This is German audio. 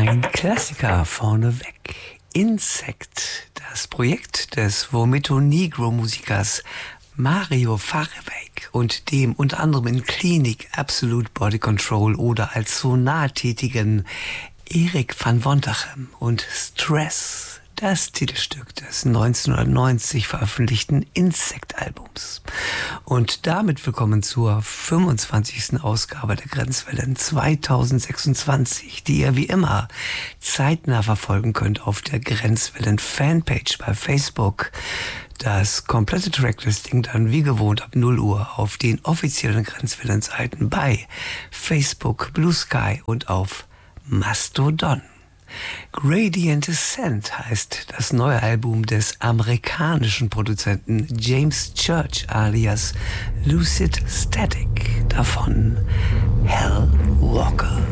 Ein Klassiker vorneweg. Insect, das Projekt des Vomito Negro Musikers Mario Fareweg und dem unter anderem in Klinik Absolute Body Control oder als Sonar tätigen Erik van Wontachem und Stress, das Titelstück des 1990 veröffentlichten Insect-Albums. Und damit willkommen zur 25. Ausgabe der Grenzwellen 2026, die ihr wie immer zeitnah verfolgen könnt auf der Grenzwellen Fanpage bei Facebook. Das komplette Tracklisting dann wie gewohnt ab 0 Uhr auf den offiziellen Grenzwellen-Seiten bei Facebook, Blue Sky und auf Mastodon. Gradient Descent heißt das neue Album des amerikanischen Produzenten James Church alias Lucid Static. Davon Hell Walker.